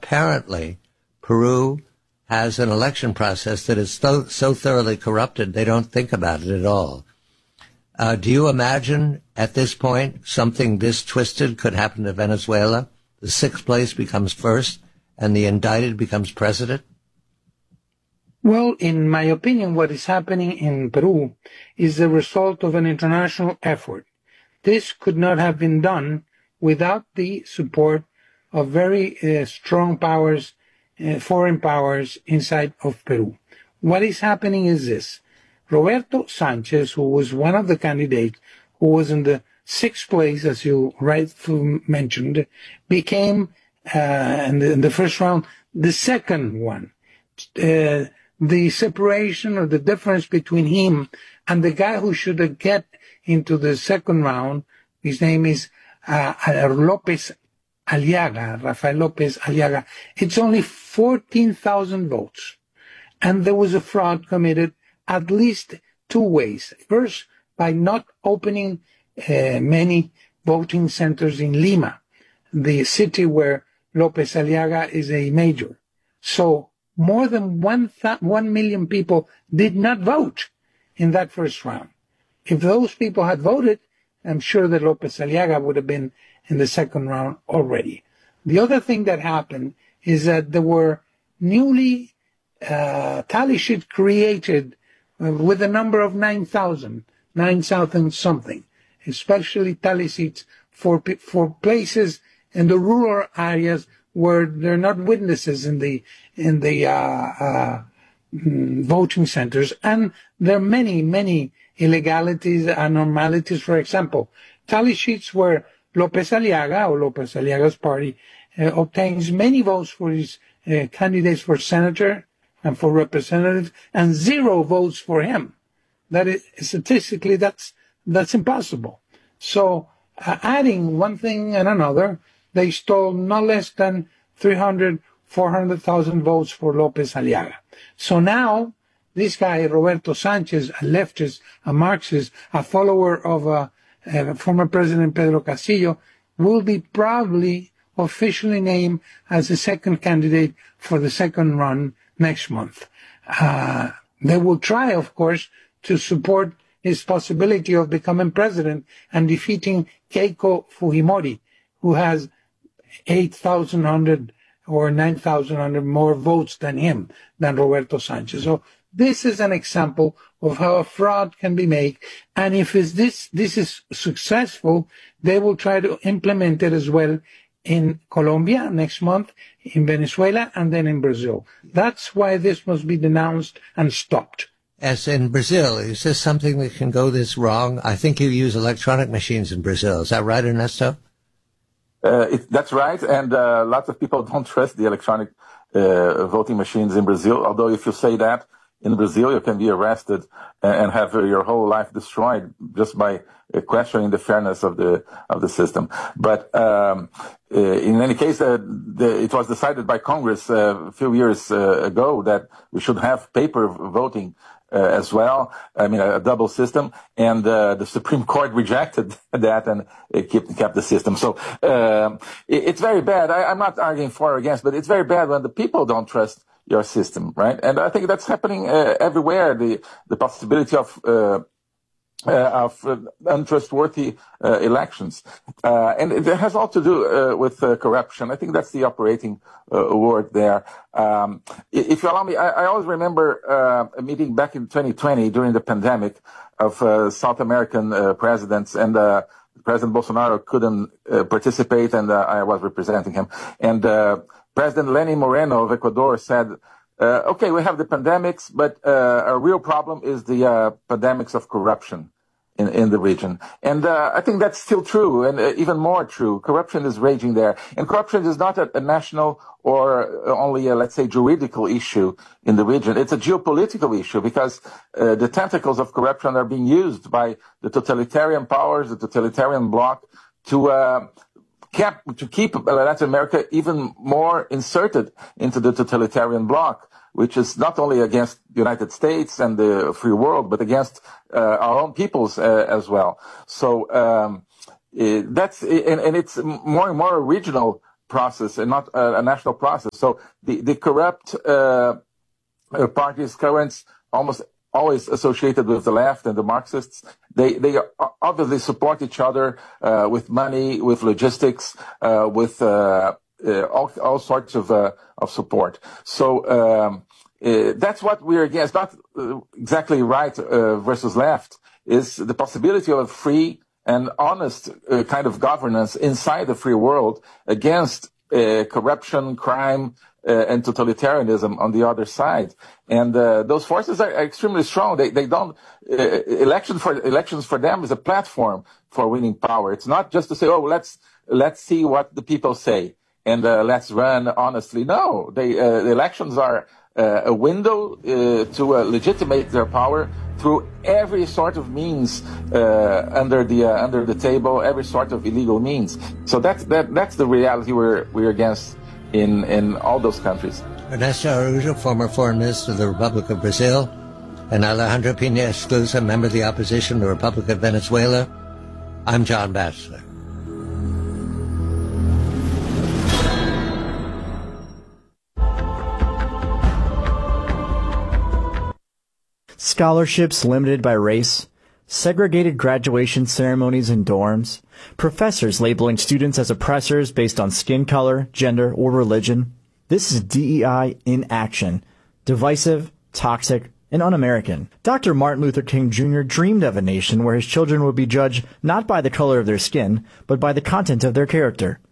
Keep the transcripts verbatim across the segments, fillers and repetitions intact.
apparently Peru has an election process that is so, so thoroughly corrupted they don't think about it at all. Uh, do you imagine at this point something this twisted could happen to Venezuela? The sixth place becomes first and the indicted becomes president? Well, in my opinion, what is happening in Peru is the result of an international effort. This could not have been done without the support of very uh, strong powers, uh, foreign powers inside of Peru. What is happening is this. Roberto Sanchez, who was one of the candidates, who was in the sixth place, as you rightfully mentioned, became, uh, in, the, in the first round, the second one. Uh, the separation or the difference between him and the guy who should get into the second round, his name is uh, Lopez Aliaga, Rafael Lopez Aliaga, it's only fourteen thousand votes. And there was a fraud committed at least two ways. First, by not opening uh, many voting centers in Lima, the city where Lopez Aliaga is a major. So more than one, th- one million people did not vote in that first round. If those people had voted, I'm sure that Lopez Aliaga would have been in the second round already. The other thing that happened is that there were newly uh, tally sheets created uh, with a number of nine thousand, nine thousand something, especially tally sheets for, for places in the rural areas where there are not witnesses in the in the uh, uh, voting centers, and there are many, many illegalities, abnormalities. For example, tally sheets where Lopez Aliaga or Lopez Aliaga's party uh, obtains many votes for his uh, candidates for senator and for representative, and zero votes for him. That is statistically that's that's impossible. So uh, adding one thing and another, they stole no less than three hundred, four hundred thousand votes for Lopez Aliaga. So now, this guy, Roberto Sanchez, a leftist, a Marxist, a follower of uh, uh, former President Pedro Castillo, will be probably officially named as the second candidate for the second run next month. Uh, they will try, of course, to support his possibility of becoming president and defeating Keiko Fujimori, who has eight thousand one hundred or nine thousand one hundred more votes than him, than Roberto Sanchez. So this is an example of how a fraud can be made. And if it's this, this is successful, they will try to implement it as well in Colombia next month, in Venezuela, and then in Brazil. That's why this must be denounced and stopped. As in Brazil, is this something that can go this wrong? I think you use electronic machines in Brazil. Is that right, Ernesto? Uh, it, that's right, and uh, lots of people don't trust the electronic uh, voting machines in Brazil, although if you say that, in Brazil you can be arrested and have your whole life destroyed just by uh, questioning the fairness of the of the system. But um, uh, in any case, uh, the, it was decided by Congress uh, a few years uh, ago that we should have paper voting Uh, as well. I mean, a, a double system, and uh, the Supreme Court rejected that and it kept, kept the system. So uh, it, it's very bad. I, I'm not arguing for or against, but it's very bad when the people don't trust your system, right? And I think that's happening uh, everywhere. The the possibility of uh, uh, of uh, untrustworthy uh, elections, uh, and it has all to do uh, with uh, corruption. I think that's the operating uh, word there. Um, if you allow me, I, I always remember uh, a meeting back in twenty twenty during the pandemic of uh, South American uh, presidents, and uh, President Bolsonaro couldn't uh, participate, and uh, I was representing him. And uh, President Lenin Moreno of Ecuador said, uh, okay, we have the pandemics, but uh, a real problem is the uh, pandemics of corruption in, in the region. And uh, I think that's still true, and uh, even more true. Corruption is raging there. And corruption is not a, a national or only a, let's say, juridical issue in the region. It's a geopolitical issue because uh, the tentacles of corruption are being used by the totalitarian powers, the totalitarian bloc, to uh, cap, to keep Latin America even more inserted into the totalitarian bloc, which is not only against the United States and the free world, but against uh, our own peoples uh, as well. So um, uh, that's and, and it's more and more a regional process and not a, a national process. So the, the corrupt uh, parties, currents, almost always associated with the left and the Marxists, they they obviously support each other uh, with money, with logistics, uh, with uh, uh, all, all sorts of uh, of support. So um, uh, that's what we're against. Not uh, exactly right uh, versus left. Is the possibility of a free and honest uh, kind of governance inside the free world against uh, corruption, crime, uh, and totalitarianism on the other side. And uh, those forces are, are extremely strong. They they don't uh, election for elections for them is a platform for winning power. It's not just to say, oh, let's let's see what the people say and uh, let's run honestly. No, they uh, the elections are uh, a window uh, to uh, legitimate their power through every sort of means uh, under the uh, under the table, every sort of illegal means. So that's that that's the reality we're we're against in in all those countries. Ernesto Araújo, former foreign minister of the Republic of Brazil, and Alejandro Pina Esclusa, member of the opposition to the Republic of Venezuela. I'm John Batchelor. Scholarships limited by race, segregated graduation ceremonies in dorms, professors labeling students as oppressors based on skin color, gender, or religion. This is D E I in action. Divisive, toxic, and un-American. Doctor Martin Luther King Junior dreamed of a nation where his children would be judged not by the color of their skin, but by the content of their character.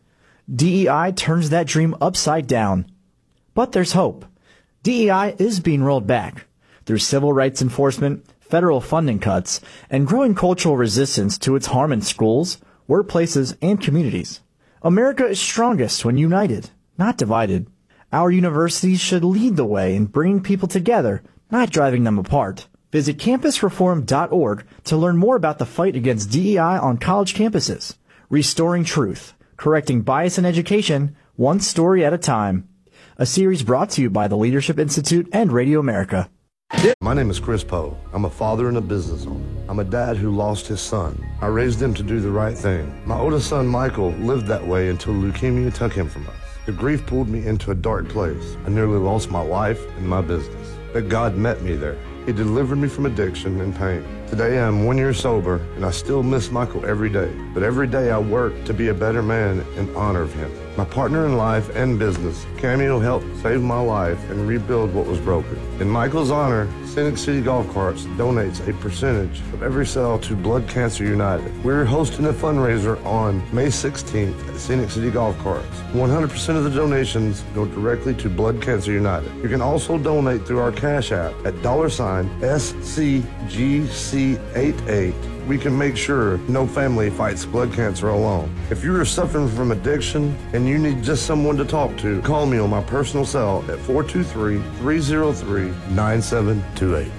D E I turns that dream upside down. But there's hope. D E I is being rolled back. Through civil rights enforcement, federal funding cuts, and growing cultural resistance to its harm in schools, workplaces, and communities. America is strongest when united, not divided. Our universities should lead the way in bringing people together, not driving them apart. Visit campus reform dot org to learn more about the fight against D E I on college campuses. Restoring truth, correcting bias in education, one story at a time. A series brought to you by the Leadership Institute and Radio America. My name is Chris Poe. I'm a father and a business owner. I'm a dad who lost his son. I raised him to do the right thing. My oldest son, Michael, lived that way until leukemia took him from us. The grief pulled me into a dark place. I nearly lost my life and my business. But God met me there. He delivered me from addiction and pain. Today I'm one year sober, and I still miss Michael every day. But every day I work to be a better man in honor of him. My partner in life and business, Cameo, helped save my life and rebuild what was broken. In Michael's honor, Scenic City Golf Carts donates a percentage of every sale to Blood Cancer United. We're hosting a fundraiser on May sixteenth at Scenic City Golf Carts. one hundred percent of the donations go directly to Blood Cancer United. You can also donate through our Cash App at dollar sign S C G C eighty-eight. We can make sure no family fights blood cancer alone. If you are suffering from addiction and you need just someone to talk to, call me on my personal cell at four two three, three zero three, nine seven two eight.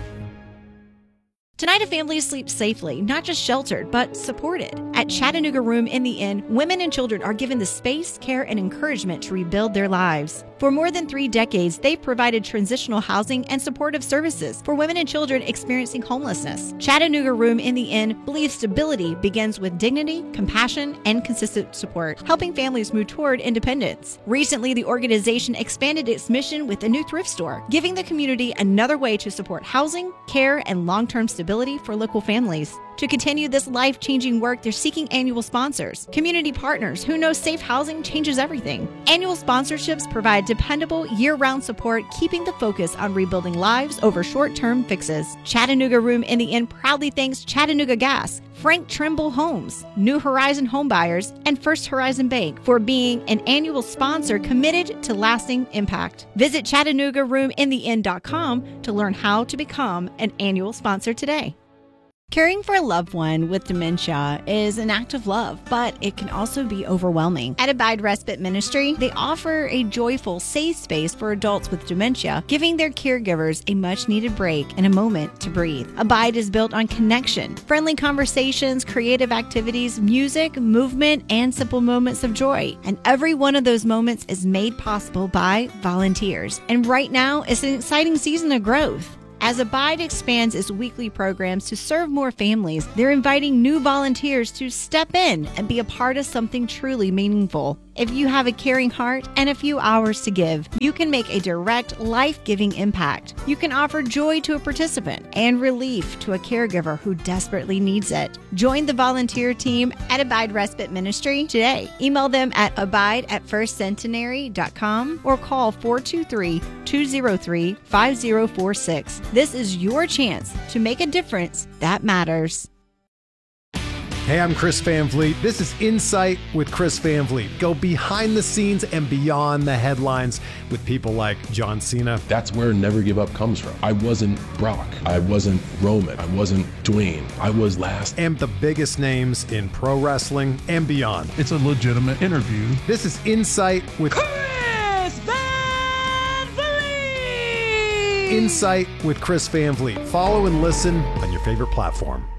Tonight, a family sleeps safely, not just sheltered, but supported. At Chattanooga Room in the Inn, women and children are given the space, care, and encouragement to rebuild their lives. For more than three decades, they've provided transitional housing and supportive services for women and children experiencing homelessness. Chattanooga Room in the Inn believes stability begins with dignity, compassion, and consistent support, helping families move toward independence. Recently, the organization expanded its mission with a new thrift store, giving the community another way to support housing, care, and long-term stability for local families. To continue this life-changing work, they're seeking annual sponsors, community partners who know safe housing changes everything. Annual sponsorships provide dependable, year-round support, keeping the focus on rebuilding lives over short-term fixes. Chattanooga Room in the Inn proudly thanks Chattanooga Gas, Frank Trimble Homes, New Horizon Homebuyers, and First Horizon Bank for being an annual sponsor committed to lasting impact. Visit Chattanooga Room in the Inn dot com to learn how to become an annual sponsor today. Caring for a loved one with dementia is an act of love, but it can also be overwhelming. At Abide Respite Ministry, they offer a joyful, safe space for adults with dementia, giving their caregivers a much-needed break and a moment to breathe. Abide is built on connection, friendly conversations, creative activities, music, movement, and simple moments of joy. And every one of those moments is made possible by volunteers. And right now, it's an exciting season of growth. As Abide expands its weekly programs to serve more families, they're inviting new volunteers to step in and be a part of something truly meaningful. If you have a caring heart and a few hours to give, you can make a direct, life-giving impact. You can offer joy to a participant and relief to a caregiver who desperately needs it. Join the volunteer team at Abide Respite Ministry today. Email them at abide at first centenary dot com or call four two three, two zero three, five zero four six. This is your chance to make a difference that matters. Hey, I'm Chris Van Vliet. This is Insight with Chris Van Vliet. Go behind the scenes and beyond the headlines with people like John Cena. That's where Never Give Up comes from. I wasn't Brock. I wasn't Roman. I wasn't Dwayne. I was last. And the biggest names in pro wrestling and beyond. It's a legitimate interview. This is Insight with Chris Van Vliet. Insight with Chris Van Vliet. Follow and listen on your favorite platform.